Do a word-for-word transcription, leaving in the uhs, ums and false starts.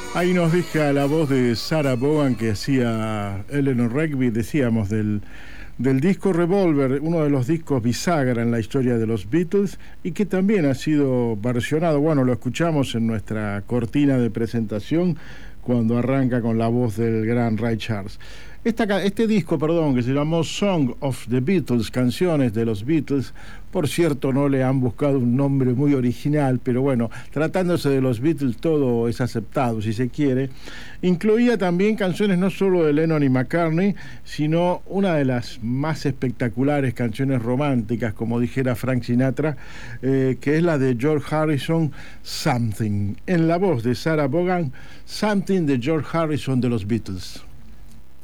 Ahí nos deja la voz de Sarah Vaughan que hacía Eleanor Rigby, decíamos, del, del disco Revolver, uno de los discos bisagra en la historia de los Beatles y que también ha sido versionado. Bueno, lo escuchamos en nuestra cortina de presentación cuando arranca con la voz del gran Ray Charles. Esta, este disco, perdón, que se llamó Song of the Beatles, Canciones de los Beatles, por cierto no le han buscado un nombre muy original, pero bueno, tratándose de los Beatles todo es aceptado si se quiere, incluía también canciones no solo de Lennon y McCartney, sino una de las más espectaculares canciones románticas, como dijera Frank Sinatra, eh, que es la de George Harrison, Something, en la voz de Sarah Vaughan, Something de George Harrison de los Beatles.